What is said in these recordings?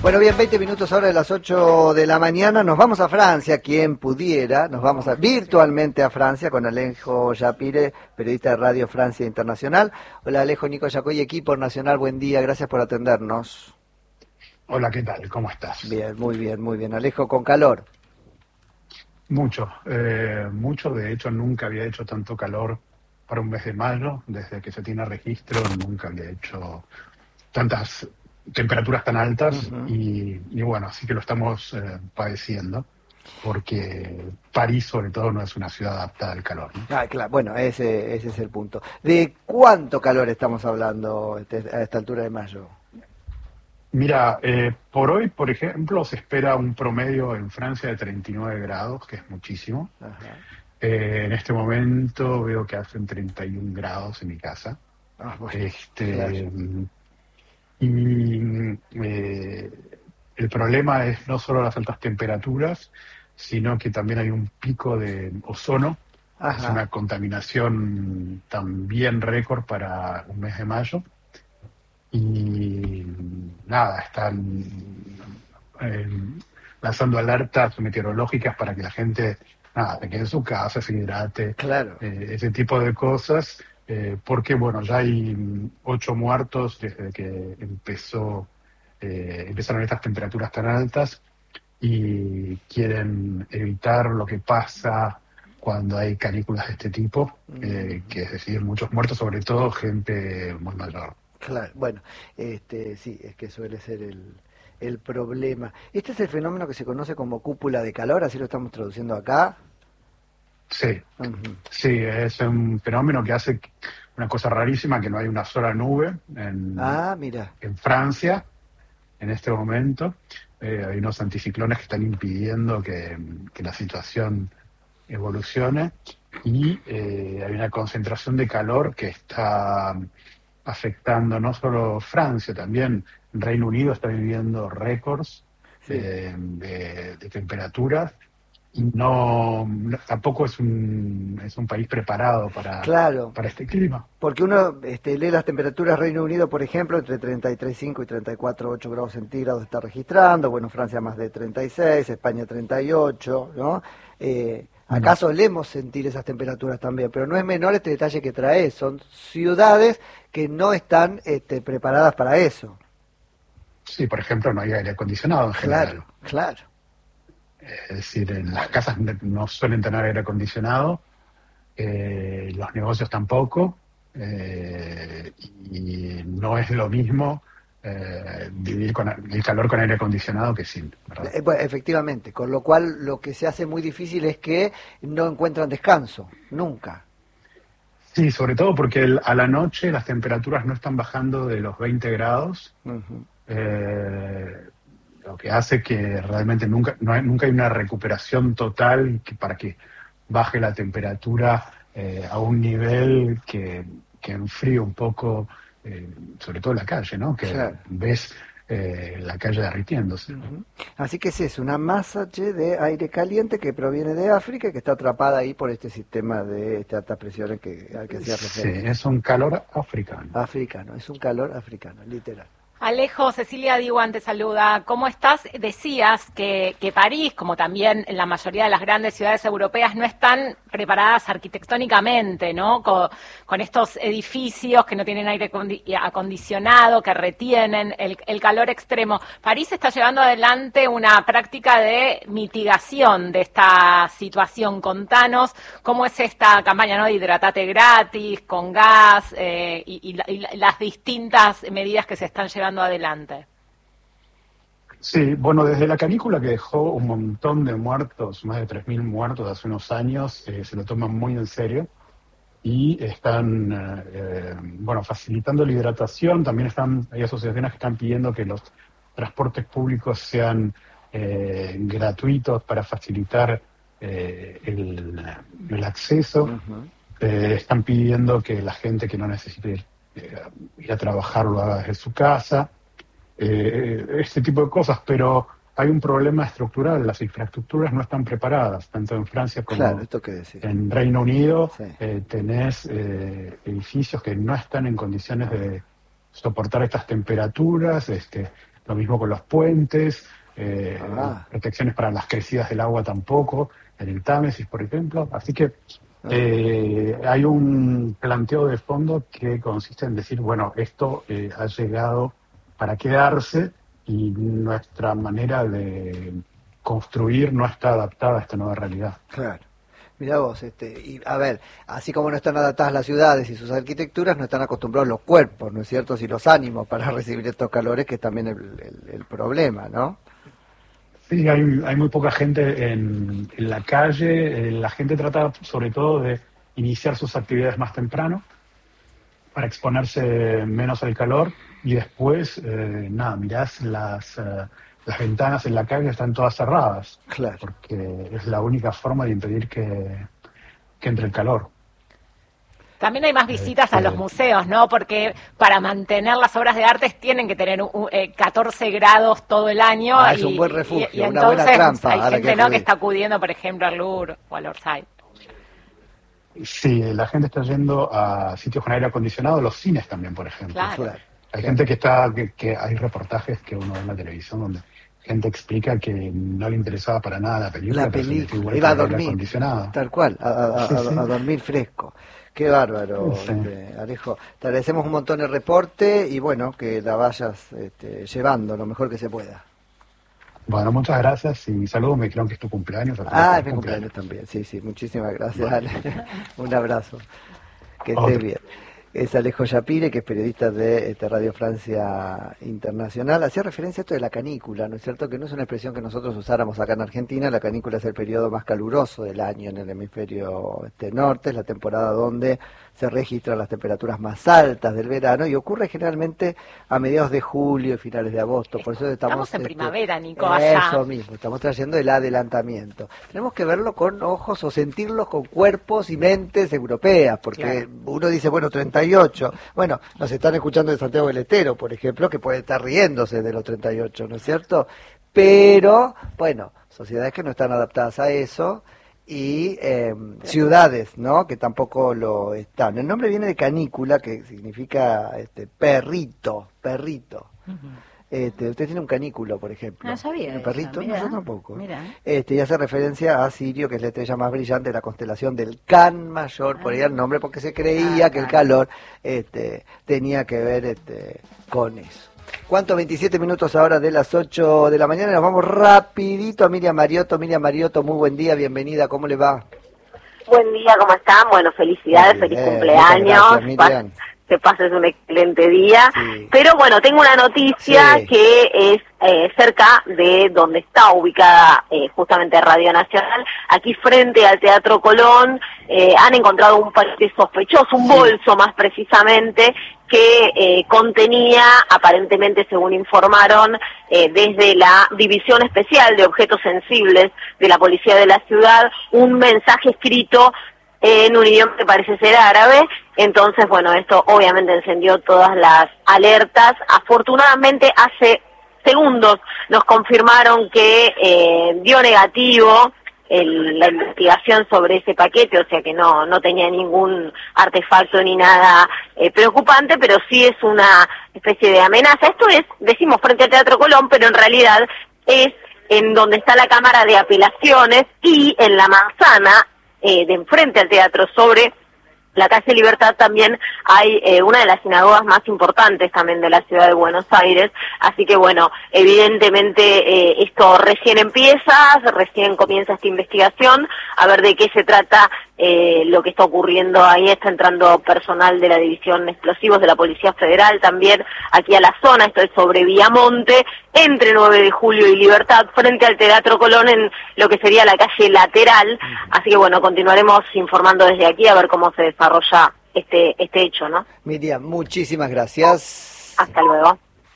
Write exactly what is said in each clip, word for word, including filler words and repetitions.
Bueno, bien, veinte minutos ahora de las ocho de la mañana. Nos vamos a Francia, quien pudiera. Nos vamos a, virtualmente a Francia con Alejo Yapire, periodista de Radio Francia Internacional. Hola Alejo, Nico Yacoy, equipo nacional, buen día, gracias por atendernos. Hola, ¿qué tal? ¿Cómo estás? Bien, muy bien, muy bien. Alejo, con calor. Mucho, eh, mucho. De hecho, nunca había hecho tanto calor para un mes de mayo. Desde que se tiene registro, nunca había hecho tantas temperaturas tan altas. Uh-huh. y, y bueno, así que lo estamos eh, padeciendo, porque París, sobre todo, no es una ciudad adaptada al calor, ¿no? Ah, claro, bueno, ese, ese es el punto. ¿De cuánto calor estamos hablando este, a esta altura de mayo? Mira, eh, por hoy, por ejemplo, se espera un promedio en Francia de treinta y nueve grados, que es muchísimo. Eh, en este momento veo que hacen treinta y un grados en mi casa. Ah, bueno, este, claro. Y eh, el problema es no solo las altas temperaturas, sino que también hay un pico de ozono. Ajá. Es una contaminación también récord para un mes de mayo. Y nada, están eh, lanzando alertas meteorológicas para que la gente, nada, se quede en su casa, se hidrate, claro. eh, ese tipo de cosas, eh, porque bueno, ya hay ocho muertos desde que empezó, eh, empezaron estas temperaturas tan altas, y quieren evitar lo que pasa cuando hay canículas de este tipo, eh, que es decir, muchos muertos, sobre todo gente muy mayor. Claro, bueno, este, sí, es que suele ser el, el problema. Este es el fenómeno que se conoce como cúpula de calor, así lo estamos traduciendo acá. Sí, uh-huh. sí, es un fenómeno que hace una cosa rarísima, que no hay una sola nube en, ah, mira. en Francia en este momento. Eh, hay unos anticiclones que están impidiendo que, que la situación evolucione, y eh, hay una concentración de calor que está afectando no solo Francia, también Reino Unido está viviendo récords sí. eh, de, de temperaturas, y no, no tampoco es un es un país preparado para, claro, para este clima. Porque uno este, lee las temperaturas. Reino Unido, por ejemplo, entre treinta y tres coma cinco y treinta y cuatro coma ocho grados centígrados está registrando. Bueno, Francia más de treinta y seis, España treinta y ocho, ¿no? Eh, acá solemos sentir esas temperaturas también, pero no es menor este detalle que trae. Son ciudades que no están este, preparadas para eso. Sí, por ejemplo, no hay aire acondicionado en general. Claro, claro. Es decir, en las casas no suelen tener aire acondicionado, eh, los negocios tampoco, eh, y no es lo mismo eh, vivir con el calor con aire acondicionado que sin, ¿verdad? Eh, bueno, efectivamente, con lo cual lo que se hace muy difícil es que no encuentran descanso, nunca. Sí, sobre todo porque el, a la noche las temperaturas no están bajando de los veinte grados, uh-huh. eh, lo que hace que realmente nunca no hay, nunca hay una recuperación total que, para que baje la temperatura eh, a un nivel que, que enfríe un poco, eh, sobre todo la calle, ¿no? Que claro. ves eh, la calle derritiéndose. Uh-huh. Así que sí, es una masa che, de aire caliente que proviene de África y que está atrapada ahí por este sistema de este, altas presiones que, al que hacía referencia. Sí, es un calor africano. Africano, es un calor africano, literal. Alejo, Cecilia Diwan te saluda. ¿Cómo estás? Decías que, que París, como también la mayoría de las grandes ciudades europeas, no están preparadas arquitectónicamente, ¿no? Con, con estos edificios que no tienen aire acondicionado, que retienen el, el calor extremo. París está llevando adelante una práctica de mitigación de esta situación. Contanos cómo es esta campaña, ¿no? De hidratate gratis, con gas, eh, y, y, y las distintas medidas que se están llevando adelante. Sí, bueno, desde la canícula, que dejó un montón de muertos, más de tres mil muertos hace unos años, eh, se lo toman muy en serio y están, eh, bueno, facilitando la hidratación. También están, hay asociaciones que están pidiendo que los transportes públicos sean eh, gratuitos para facilitar eh, el, el acceso. Uh-huh. Eh, están pidiendo que la gente que no necesite ir Eh, ir a trabajar lo haga desde su casa, eh, este tipo de cosas, pero hay un problema estructural. Las infraestructuras no están preparadas, tanto en Francia como claro, esto que decir. en Reino Unido. Sí. eh, tenés eh, edificios que no están en condiciones de soportar estas temperaturas. Este, lo mismo con los puentes, eh, Ah. protecciones para las crecidas del agua tampoco, en el Támesis, por ejemplo. Así que eh, hay un planteo de fondo que consiste en decir, bueno, esto eh, ha llegado para quedarse y nuestra manera de construir no está adaptada a esta nueva realidad. Claro. Mirá vos, este, y a ver, así como no están adaptadas las ciudades y sus arquitecturas, no están acostumbrados los cuerpos, ¿no es cierto?, y los ánimos para recibir estos calores, que es también el, el, el problema, ¿no? Sí, hay, hay muy poca gente en, en la calle. Eh, la gente trata sobre todo de iniciar sus actividades más temprano para exponerse menos al calor y después, eh, nada, mirás las, uh, las ventanas en la calle están todas cerradas. Claro. Porque es la única forma de impedir que, que entre el calor. También hay más visitas este... a los museos, ¿no? Porque para mantener las obras de arte tienen que tener un, eh, catorce grados todo el año. Ah, y, es un buen refugio, y, y una entonces buena trampa. Hay gente, que, ¿no?, que está acudiendo, por ejemplo, al Louvre o al Orsay. Sí, la gente está yendo a sitios con aire acondicionado, los cines también, por ejemplo. Claro. Hay claro. gente que está, que, que hay reportajes que uno ve en la televisión donde gente explica que no le interesaba para nada la película. La película, iba a dormir, tal cual, a, a, sí, a, sí. a dormir fresco. Qué bárbaro, sí. este, Alejo. Te agradecemos un montón el reporte y bueno, que la vayas este, llevando lo mejor que se pueda. Bueno, muchas gracias y saludos, me dijeron que es tu cumpleaños. Ah, es mi cumpleaños también, sí, sí, muchísimas gracias, bueno. Ale. Un abrazo, que estés bien. Es Alejo Yapire, que es periodista de este, Radio Francia Internacional. Hacía referencia a esto de la canícula, ¿no es cierto? Que no es una expresión que nosotros usáramos acá en Argentina. La canícula es el periodo más caluroso del año en el hemisferio este, norte, es la temporada donde se registran las temperaturas más altas del verano y ocurre generalmente a mediados de julio y finales de agosto. Por eso estamos, estamos en este, primavera, Nico, allá. Eso mismo, estamos trayendo el adelantamiento. Tenemos que verlo con ojos o sentirlos con cuerpos y mentes europeas, porque claro. uno dice, bueno, treinta y ocho. Bueno, nos están escuchando de Santiago del Estero, por ejemplo, que puede estar riéndose de los treinta y ocho, ¿no es cierto? Pero, bueno, sociedades que no están adaptadas a eso y eh, ciudades, ¿no?, que tampoco lo están. El nombre viene de canícula, que significa este, perrito, perrito. Uh-huh. Este, usted tiene un canículo, por ejemplo. No sabía. ¿Un perrito? Mirá, no, yo tampoco. Mirá. Este, y hace referencia a Sirio, que es la estrella más brillante de la constelación del Can Mayor, ah. por ahí el nombre, porque se creía ah, que el calor este, tenía que ver este, con eso. ¿Cuánto? veintisiete minutos ahora de las ocho de la mañana. Nos vamos rapidito a Miriam Mariotto. Miriam Mariotto, muy buen día, bienvenida. ¿Cómo le va? Buen día, ¿cómo están? Bueno, felicidades, bien, feliz cumpleaños. Gracias, Miriam. Que pases un excelente día. Sí. Pero bueno, tengo una noticia sí. que es eh, cerca de donde está ubicada eh, justamente Radio Nacional. Aquí frente al Teatro Colón eh, han encontrado un paquete sospechoso, un sí. bolso más precisamente, que eh, contenía, aparentemente según informaron, eh, desde la División Especial de Objetos Sensibles de la Policía de la Ciudad, un mensaje escrito en un idioma que parece ser árabe. Entonces, bueno, esto obviamente encendió todas las alertas. Afortunadamente, hace segundos nos confirmaron que eh, dio negativo el, la investigación sobre ese paquete, o sea que no no tenía ningún artefacto ni nada eh, preocupante, pero sí es una especie de amenaza. Esto es, decimos frente al Teatro Colón, pero en realidad es en donde está la Cámara de Apelaciones y en la manzana eh, de enfrente al teatro, sobre la calle Libertad, también hay eh, una de las sinagogas más importantes también de la ciudad de Buenos Aires, así que bueno, evidentemente eh, esto recién empieza, recién comienza esta investigación, a ver de qué se trata eh, lo que está ocurriendo ahí. Está entrando personal de la División de Explosivos de la Policía Federal también aquí a la zona, esto es sobre Viamonte, entre nueve de julio y Libertad, frente al Teatro Colón, en lo que sería la calle lateral, así que bueno, continuaremos informando desde aquí a ver cómo se desarrolla este este hecho, ¿no? Miriam, muchísimas gracias. Hasta luego.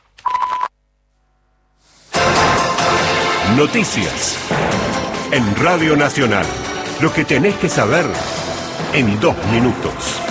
Noticias en Radio Nacional. Lo que tenés que saber en dos minutos.